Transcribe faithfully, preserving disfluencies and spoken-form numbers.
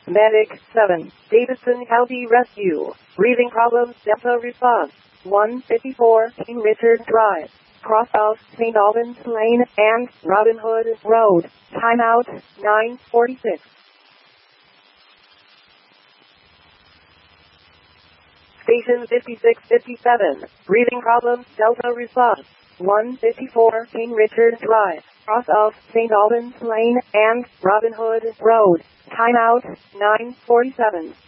Medic seven, Davidson County Rescue. Breathing problems, Delta response. one fifty-four King Richard Drive, cross of Saint Albans Lane and Robin Hood Road. Timeout, nine forty-six. Station fifty-six fifty-seven, breathing problems, Delta response. one fifty-four King Richard Drive, cross of Saint Albans Lane and Robin Hood Road. Timeout, nine forty-seven.